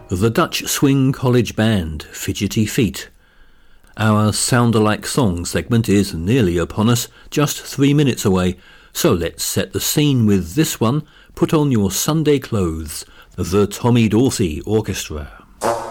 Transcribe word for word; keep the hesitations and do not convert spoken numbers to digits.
The Dutch Swing College Band, Fidgety Feet. Our Sound-alike Song segment is nearly upon us, just three minutes away, so let's set the scene with this one. Put on your Sunday clothes, the Tommy Dorsey Orchestra.